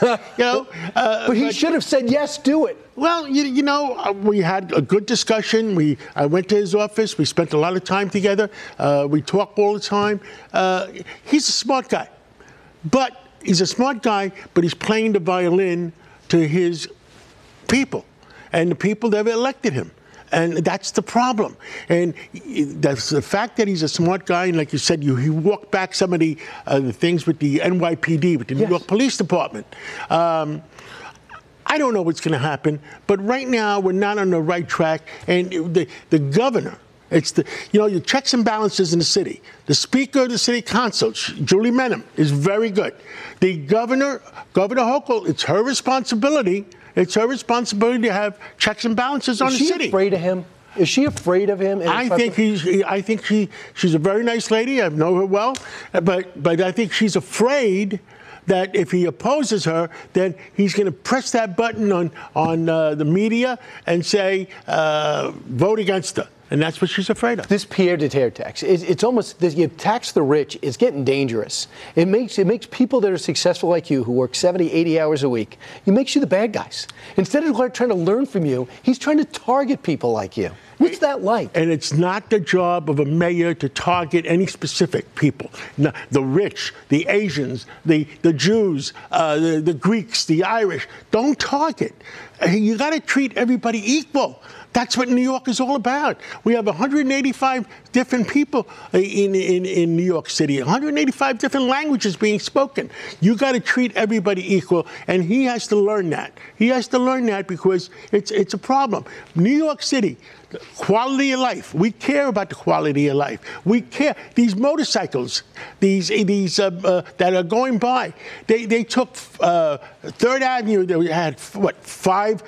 But he should have said, yes, do it. Well, we had a good discussion. I went to his office. We spent a lot of time together. We talk all the time. He's a smart guy. But he's a smart guy, but he's playing the violin to his people and the people that have elected him. And that's the problem. And that's the fact that he's a smart guy, and like you said, he walked back some of the things with the NYPD, with the New York Police Department. I don't know what's going to happen, but right now we're not on the right track. And the governor, it's your checks and balances in the city. The Speaker of the City Council, Julie Menem, is very good. The Governor Hochul, it's her responsibility. It's her responsibility to have checks and balances on the city. Is she afraid of him? Is she afraid of him? I think she's a very nice lady. I know her well, but I think she's afraid that if he opposes her, then he's going to press that button on the media and say, vote against her. And that's what she's afraid of. This Pierre de Terre tax, it's almost, you tax the rich, it's getting dangerous. It makes people that are successful like you, who work 70, 80 hours a week, it makes you the bad guys. Instead of trying to learn from you, he's trying to target people like you. What's that like? And it's not the job of a mayor to target any specific people. No, the rich, the Asians, the Jews, the Greeks, the Irish. Don't target. You got to treat everybody equal. That's what New York is all about. We have 185 different people in New York City, 185 different languages being spoken. You got to treat everybody equal, and he has to learn that. He has to learn that because it's a problem. New York City, quality of life. We care about the quality of life. We care. These motorcycles, these that are going by, they took Third Avenue. They had five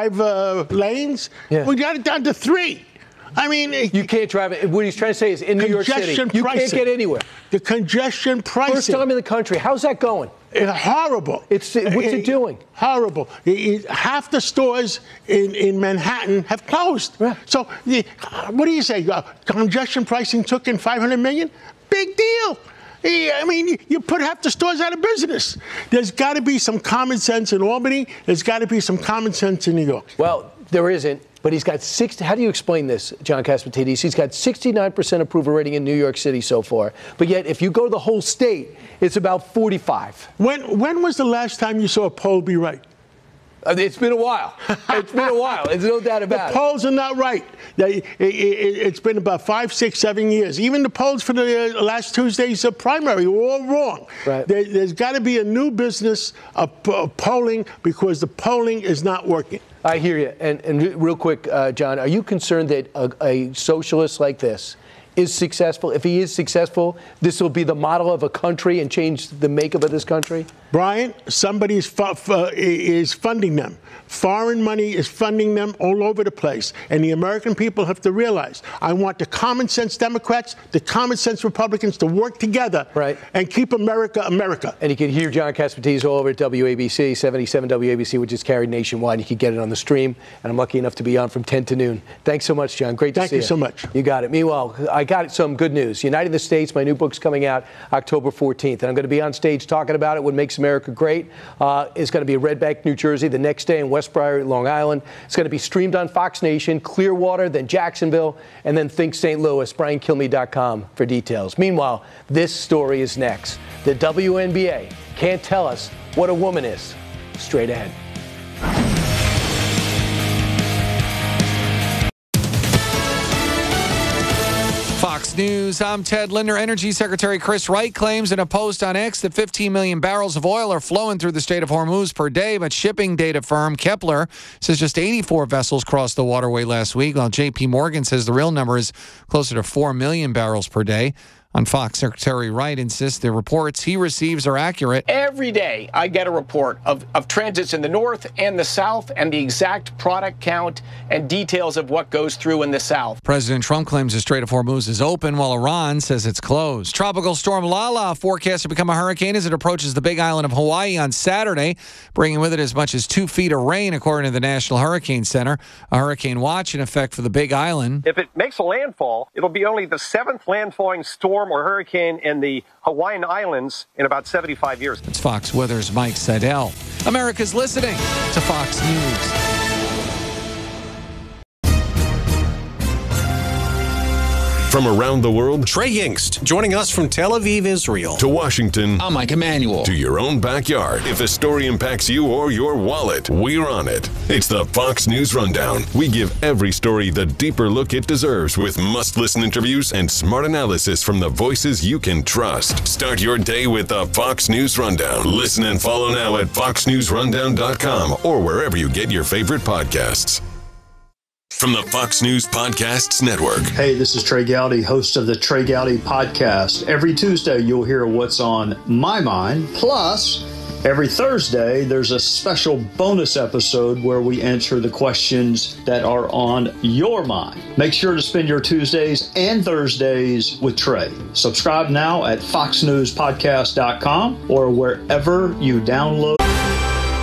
lanes. Yeah. We got it down to 3. I mean, you can't drive it. What he's trying to say is, in New York City, you can't get anywhere. The congestion pricing. First time in the country. How's that going? Horrible. What's it doing? Horrible. Half the stores in Manhattan have closed. Yeah. So, what do you say? Congestion pricing took in $500 million? Big deal. I mean, you put half the stores out of business. There's got to be some common sense in Albany. There's got to be some common sense in New York. Well, there isn't. But he's got how do you explain this, John Catsimatidis? He's got 69% approval rating in New York City so far. But yet, if you go to the whole state, it's about 45. When was the last time you saw a poll be right? It's been a while. It's been a while. There's no doubt about it. The polls are not right. It's been about 5, 6, 7 years. Even the polls for the last Tuesday's primary were all wrong. Right. There's got to be a new business of polling because the polling is not working. I hear you. And real quick, John, are you concerned that a socialist like this is successful? If he is successful, this will be the model of a country and change the makeup of this country? Brian, somebody is funding them. Foreign money is funding them all over the place. And the American people have to realize, I want the common sense Democrats, the common sense Republicans to work together and keep America, America. And you can hear John Catsimatidis all over at WABC, 77 WABC, which is carried nationwide. You can get it on the stream. And I'm lucky enough to be on from 10 to noon. Thanks so much, John. Great to see you. Thank you so much. You got it. Meanwhile, I got some good news. Uniting the States, my new book's coming out October 14th. And I'm going to be on stage talking about it, What Makes America Great. It's going to be in Red Bank, New Jersey, the next day in West Priory, Long Island. It's going to be streamed on Fox Nation, Clearwater, then Jacksonville, and then Think St. Louis. BrianKilmeade.com for details. Meanwhile, this story is next. The WNBA can't tell us what a woman is. Straight ahead. Fox News, I'm Ted Linder. Energy Secretary Chris Wright claims in a post on X that 15 million barrels of oil are flowing through the Strait of Hormuz per day, but shipping data firm Kepler says just 84 vessels crossed the waterway last week, while J.P. Morgan says the real number is closer to 4 million barrels per day. On Fox, Secretary Wright insists the reports he receives are accurate. Every day I get a report of transits in the north and the south and the exact product count and details of what goes through in the south. President Trump claims the Strait of Hormuz is open while Iran says it's closed. Tropical storm Lala forecast to become a hurricane as it approaches the big island of Hawaii on Saturday, bringing with it as much as 2 feet of rain, according to the National Hurricane Center. A hurricane watch in effect for the big island. If it makes a landfall, it'll be only the 7th landfalling storm or hurricane in the Hawaiian Islands in about 75 years. It's Fox Weather's Mike Seidel. America's listening to Fox News. From around the world, Trey Yingst, joining us from Tel Aviv, Israel. to Washington, I'm Mike Emanuel. to your own backyard. If a story impacts you or your wallet, we're on it. It's the Fox News Rundown. We give every story the deeper look it deserves with must-listen interviews and smart analysis from the voices you can trust. Start your day with the Fox News Rundown. Listen and follow now at foxnewsrundown.com or wherever you get your favorite podcasts. From the Fox News Podcasts Network. Hey, this is Trey Gowdy, host of the Trey Gowdy Podcast. Every Tuesday, you'll hear what's on my mind. Plus, every Thursday, there's a special bonus episode where we answer the questions that are on your mind. Make sure to spend your Tuesdays and Thursdays with Trey. Subscribe now at foxnewspodcast.com or wherever you download.